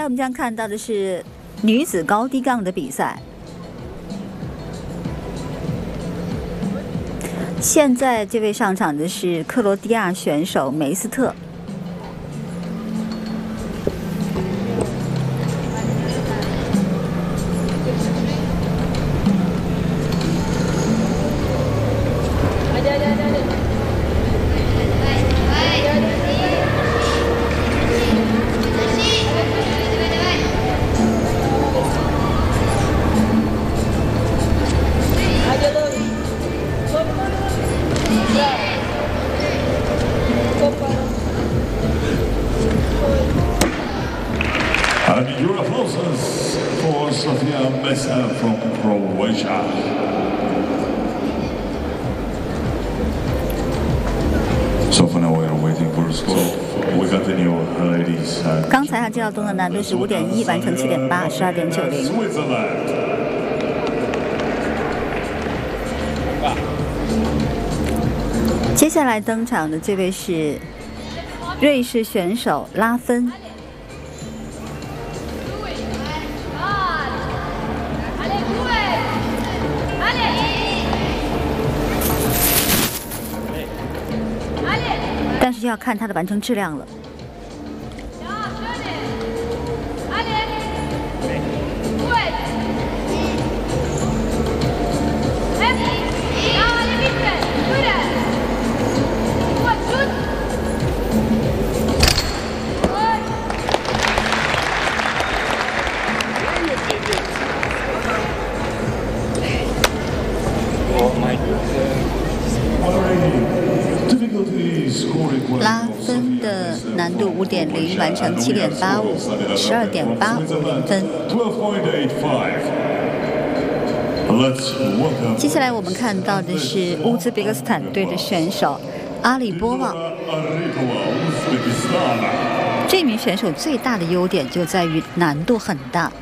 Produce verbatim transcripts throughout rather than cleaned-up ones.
们将看到的是女子高低杠的比赛。现在这位上场的是克罗地亚选手梅斯特。 And your applauses for Sofia Mesa from Croatia. So for now we are waiting for the score. We continue, ladies. 刚才他这道动作难度是五点一，完成七点八，十二点九零。接下来登场的这位是瑞士选手拉芬。但是要看它的完成质量了。拉芬的难度五点零，完成七点八五，十二点八五零分。接下来我们看到的是乌兹别克斯坦队的选手阿里波娃。这名选手最大的优点就在于难度很大。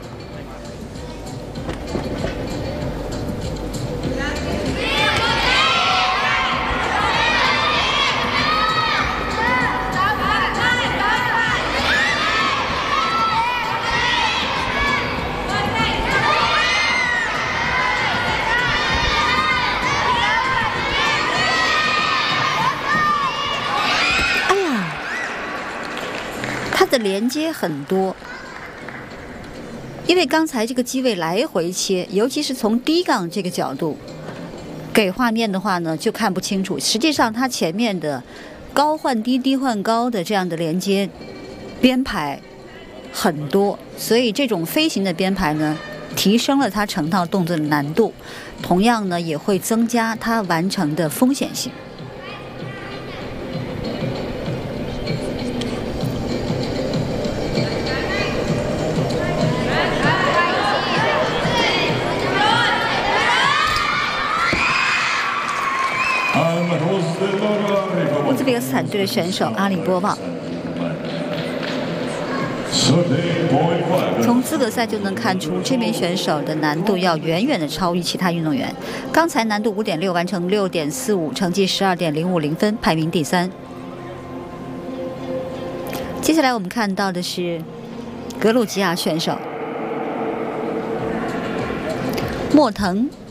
它的连接很多，因为刚才这个机位来回切，尤其是从低杠这个角度给画面的话呢，就看不清楚。实际上，它前面的高换低、低换高的这样的连接编排很多，所以这种飞行的编排呢，提升了它成套动作的难度，同样呢，也会增加它完成的风险性。乌兹别克斯坦队的选手阿里波娃，从资格赛就能看出这名选手的难度要远远的超于其他运动员。刚才难度五点六，完成六点四五，成绩十二点零五零分，排名第三。接下来我们看到的是格鲁吉亚选手莫腾。